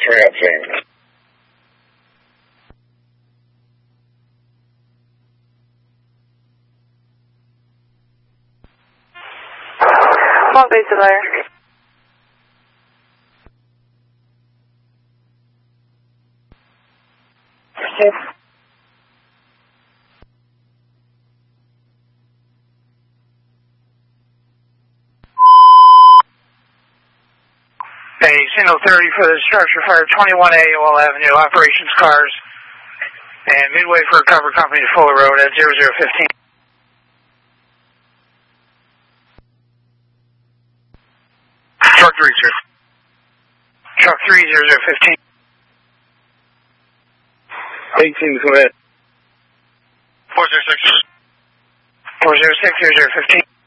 traffic. What base layer? A signal 30 for the structure fire 21A Wall Avenue, operations cars, and midway for a cover company to Fuller Road at 0015. Truck 3, sir. Truck 3, 0015. 18, go ahead. 406. 406, 0015.